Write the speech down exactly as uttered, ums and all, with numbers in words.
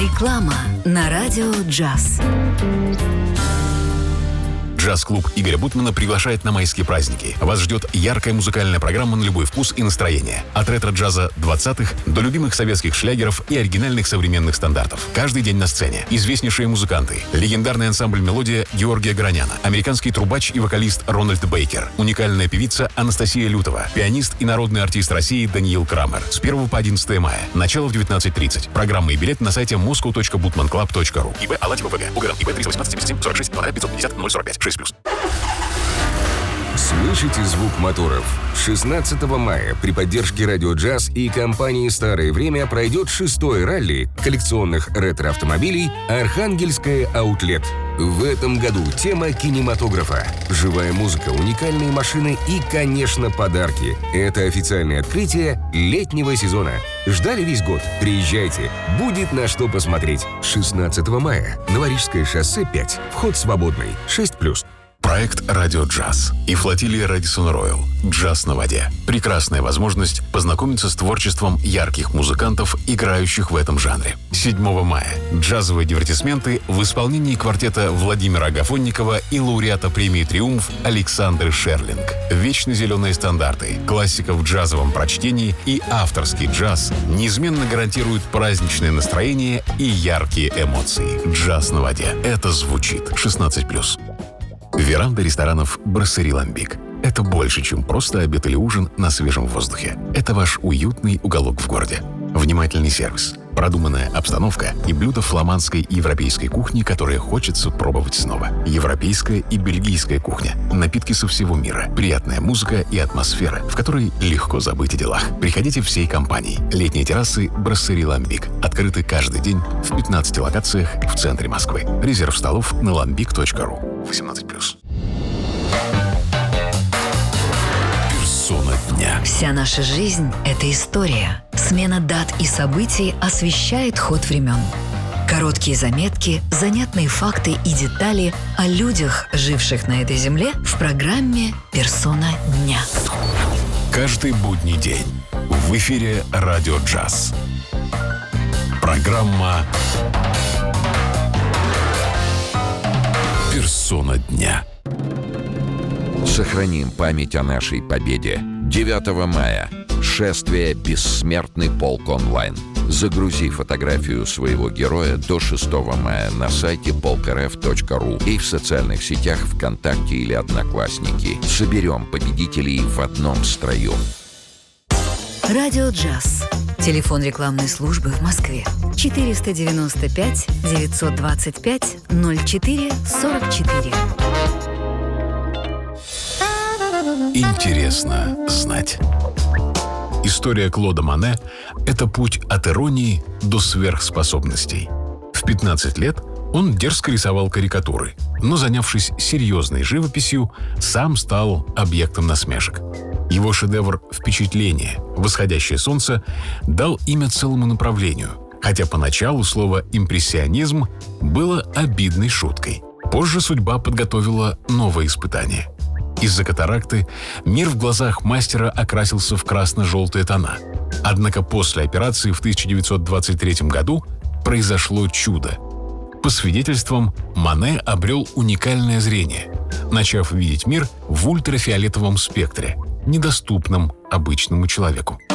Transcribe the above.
Реклама на радио «Джаз». Джаз-клуб Игоря Бутмана приглашает на майские праздники. Вас ждет яркая музыкальная программа на любой вкус и настроение. От ретро-джаза двадцатых до любимых советских шлягеров и оригинальных современных стандартов. Каждый день на сцене. Известнейшие музыканты. Легендарный ансамбль «Мелодия» Георгия Гороняна. Американский трубач и вокалист Рональд Бейкер. Уникальная певица Анастасия Лютова. Пианист и народный артист России Даниил Крамер. С первого по одиннадцатое мая. Начало в девятнадцать тридцать. Программа и билет на сайте moscow точка butman club точка ru. ИБ Алатьева ВГ. УГРН ИБ триста восемнадцать семьдесят семь сорок шесть пятьсот пятьдесят ноль сорок пять шесть плюс. Слышите звук моторов? шестнадцатого мая при поддержке Радио Джаз и компании «Старое время» пройдет шестой ралли коллекционных ретро-автомобилей «Архангельская Аутлет». В этом году тема кинематографа, живая музыка, уникальные машины и, конечно, подарки. Это официальное открытие летнего сезона. Ждали весь год? Приезжайте. Будет на что посмотреть. шестнадцатого мая. Новорижское шоссе пять. Вход свободный. шесть плюс. Проект «Радио Джаз» и флотилия «Радисон Роял» «Джаз на воде». Прекрасная возможность познакомиться с творчеством ярких музыкантов, играющих в этом жанре. седьмого мая. Джазовые дивертисменты в исполнении квартета Владимира Агафонникова и лауреата премии «Триумф» Александры Шерлинг. Вечно зеленые стандарты, классика в джазовом прочтении и авторский джаз неизменно гарантируют праздничное настроение и яркие эмоции. «Джаз на воде». Это звучит. шестнадцать плюс. Веранда ресторанов «Брассери Ламбик». Это больше, чем просто обед или ужин на свежем воздухе. Это ваш уютный уголок в городе. Внимательный сервис, продуманная обстановка и блюда фламандской и европейской кухни, которые хочется пробовать снова. Европейская и бельгийская кухня, напитки со всего мира, приятная музыка и атмосфера, в которой легко забыть о делах. Приходите всей компанией. Летние террасы «Брассери Ламбик» открыты каждый день в пятнадцати локациях в центре Москвы. Резерв столов на lambic точка ру. восемнадцать плюс. Персона дня. Вся наша жизнь — это история. Смена дат и событий освещает ход времен. Короткие заметки, занятные факты и детали о людях, живших на этой земле, в программе «Персона дня». Каждый будний день в эфире «Радио Джаз». Программа «Персона дня». Сохраним память о нашей победе. девятого мая. Шествие «Бессмертный полк онлайн». Загрузи фотографию своего героя до шестого мая на сайте полк эр эф точка ру и в социальных сетях ВКонтакте или Одноклассники. Соберем победителей в одном строю. Радио «Джаз». Телефон рекламной службы в Москве. четыреста девяносто пять девятьсот двадцать пять ноль четыре сорок четыре. Интересно знать. История Клода Моне – это путь от иронии до сверхспособностей. В пятнадцать лет он дерзко рисовал карикатуры, но, занявшись серьезной живописью, сам стал объектом насмешек. Его шедевр «Впечатление. Восходящее солнце» дал имя целому направлению, хотя поначалу слово «импрессионизм» было обидной шуткой. Позже судьба подготовила новое испытание. Из-за катаракты мир в глазах мастера окрасился в красно-желтые тона. Однако после операции в тысяча девятьсот двадцать третьем году произошло чудо. По свидетельствам, Моне обрел уникальное зрение, начав видеть мир в ультрафиолетовом спектре, недоступном обычному человеку.